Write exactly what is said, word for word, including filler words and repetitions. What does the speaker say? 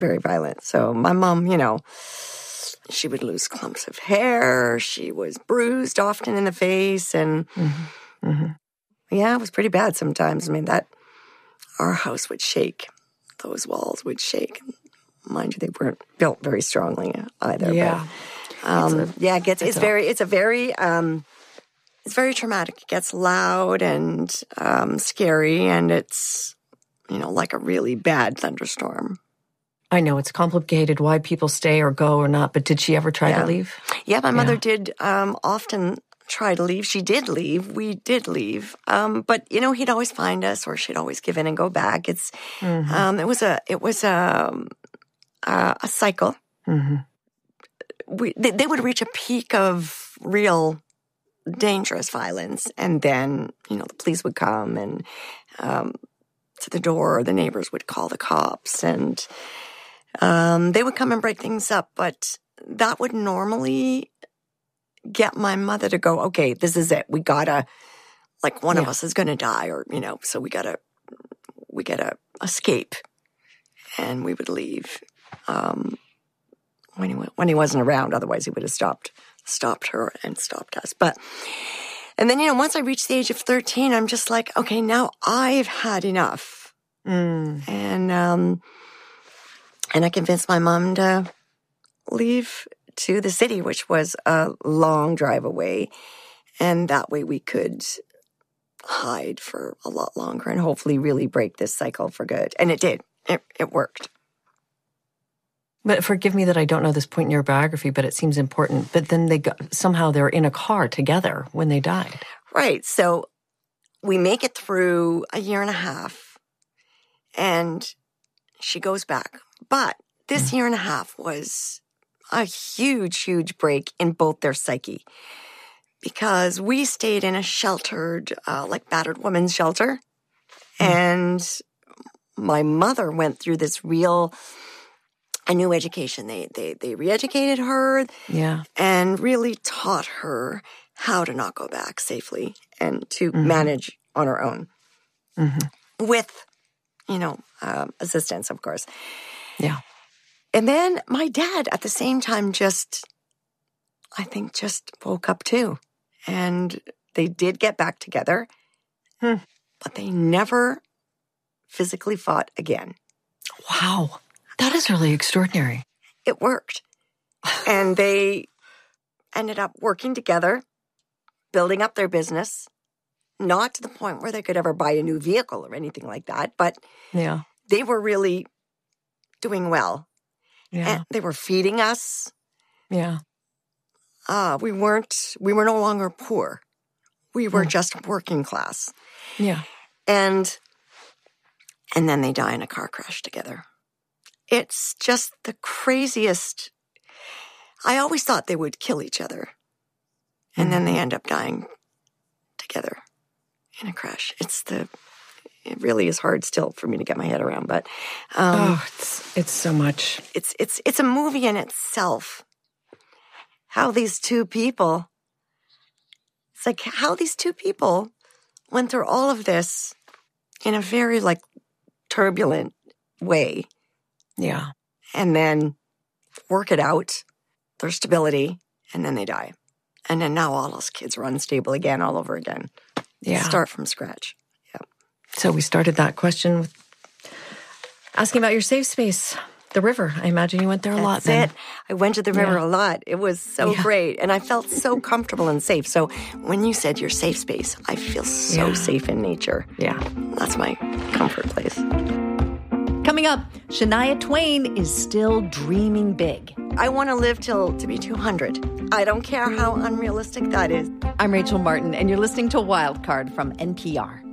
very violent. So my mom, you know, she would lose clumps of hair. She was bruised often in the face. And mm-hmm. Mm-hmm. yeah, it was pretty bad sometimes. I mean, that our house would shake. Those walls would shake. Mind you, they weren't built very strongly either. Yeah. But, um, a, yeah, it gets, it's, it's very, it's a very, um, it's very traumatic. It gets loud and um, scary, and it's, you know, like a really bad thunderstorm. I know it's complicated why people stay or go or not, but did she ever try yeah. to leave? Yeah, my mother yeah. did um, often try to leave. She did leave. We did leave. Um, but, you know, he'd always find us, or she'd always give in and go back. It's, mm-hmm. um, it was a, it was a, a, a cycle. Mm-hmm. We, they, they would reach a peak of real dangerous violence, and then, you know, the police would come and um, to the door, the neighbors would call the cops, and um, they would come and break things up. But that would normally get my mother to go, okay, this is it. We gotta, like, one yeah. of us is gonna die, or, you know, so we gotta, we gotta escape. And we would leave um, when he when he wasn't around. Otherwise, he would have stopped stopped her and stopped us. But and then, you know, once I reached the age of thirteen, I'm just like, okay, now I've had enough. Mm. And um, and I convinced my mom to leave to the city, which was a long drive away, and that way we could hide for a lot longer and hopefully really break this cycle for good. And it did. It, it worked. But forgive me that I don't know this point in your biography, but it seems important. But then they got, somehow they're in a car together when they died. Right. So we make it through a year and a half, and she goes back. But this mm. year and a half was a huge, huge break in both their psyche, because we stayed in a sheltered, uh, like battered women's shelter, mm. and my mother went through this real, a new education. They they they re-educated her, yeah, and really taught her how to not go back safely and to mm-hmm. manage on her own, mm-hmm. with, you know, um, assistance, of course. Yeah. And then my dad, at the same time, just, I think, just woke up too, and they did get back together, hmm. but they never physically fought again. Wow. That is really extraordinary. It worked. And they ended up working together, building up their business, not to the point where they could ever buy a new vehicle or anything like that, but yeah, they were really doing well. Yeah. And they were feeding us. Yeah. Uh, we weren't, we were no longer poor. We were mm. just working class. Yeah. And And then they die in a car crash together. It's just the craziest. I always thought they would kill each other. And mm-hmm. then they end up dying together in a crash. It's the, it really is hard still for me to get my head around, but. Um, oh, it's, it's so much. It's, it's, it's a movie in itself. How these two people, it's like how these two people went through all of this in a very, like, turbulent way. Yeah. And then work it out, their stability, and then they die. And then now all those kids are unstable again, all over again. Yeah. Start from scratch. Yeah. So we started that question with asking about your safe space, the river. I imagine you went there a That's lot then. it. I went to the river yeah. a lot. It was so yeah. great. And I felt so comfortable and safe. So when you said your safe space, I feel so yeah. safe in nature. Yeah. That's my comfort place. Coming up, Shania Twain is still dreaming big. I want to live till to be two hundred. I don't care how unrealistic that is. I'm Rachel Martin, and you're listening to Wild Card from N P R.